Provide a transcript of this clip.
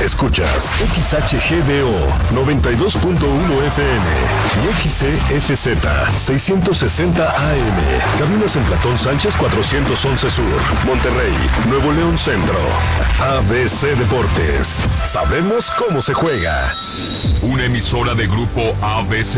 Escuchas XHGDO 92.1 FM y XCFZ 660 AM. Cabinas en Platón Sánchez 411 Sur, Monterrey, Nuevo León Centro. ABC Deportes. Sabemos cómo se juega. Una emisora de Grupo ABC.